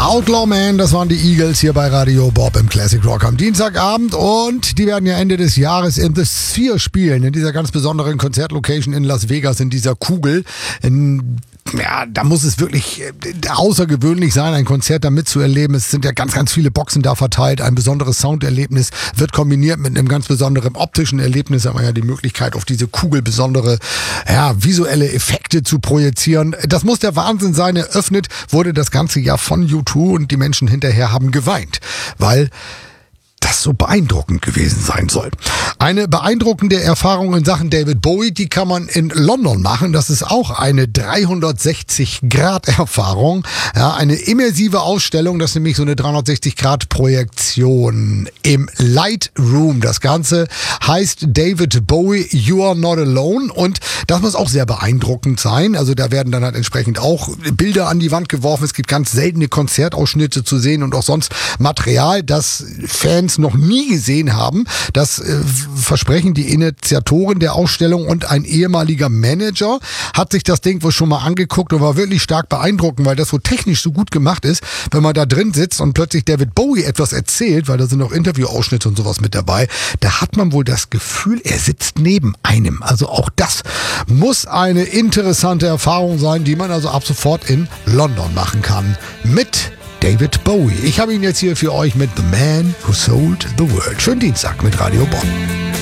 Outlaw Man, das waren die Eagles hier bei Radio Bob im Classic Rock am Dienstagabend und die werden ja Ende des Jahres in The Sphere spielen, in dieser ganz besonderen Konzertlocation in Las Vegas, in dieser Kugel. Ja, da muss es wirklich außergewöhnlich sein, ein Konzert da mitzuerleben. Es sind ja ganz, ganz viele Boxen da verteilt. Ein besonderes Sounderlebnis wird kombiniert mit einem ganz besonderen optischen Erlebnis. Da hat man ja die Möglichkeit, auf diese Kugel besondere visuelle Effekte zu projizieren. Das muss der Wahnsinn sein. Eröffnet wurde das ganze Jahr von U2 und die Menschen hinterher haben geweint, weil das so beeindruckend gewesen sein soll. Eine beeindruckende Erfahrung in Sachen David Bowie, die kann man in London machen. Das ist auch eine 360-Grad-Erfahrung. Ja, eine immersive Ausstellung, das ist nämlich so eine 360-Grad-Projektion im Light Room. Das Ganze heißt David Bowie, You Are Not Alone. Und das muss auch sehr beeindruckend sein. Also da werden dann halt entsprechend auch Bilder an die Wand geworfen. Es gibt ganz seltene Konzertausschnitte zu sehen und auch sonst Material, das Fans noch nie gesehen haben. Das versprechen die Initiatoren der Ausstellung und ein ehemaliger Manager hat sich das Ding wohl schon mal angeguckt und war wirklich stark beeindruckend, weil das so technisch so gut gemacht ist, wenn man da drin sitzt und plötzlich David Bowie etwas erzählt, weil da sind auch Interviewausschnitte und sowas mit dabei. Da hat man wohl das Gefühl, er sitzt neben einem. Also auch das muss eine interessante Erfahrung sein, die man also ab sofort in London machen kann. Mit David Bowie. Ich habe ihn jetzt hier für euch mit The Man Who Sold the World. Schönen Dienstag mit Radio Bob.